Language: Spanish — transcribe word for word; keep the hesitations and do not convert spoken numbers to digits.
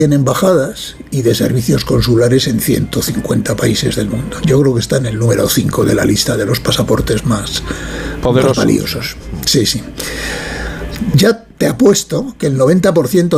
en embajadas y de servicios consulares en ciento cincuenta países del mundo. Yo creo que está en el número cinco de la lista de los pasaportes más, más valiosos. Sí, sí. Ya te apuesto que el noventa por ciento